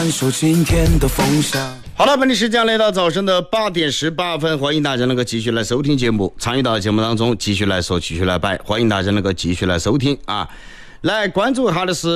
感受今天的风向。好了，本地时间来到早晨的8点18分，欢迎大家能够继续来收听节目，参与到节目当中继续来说继续来摆，欢迎大家能够继续来收听啊。来关注一下的是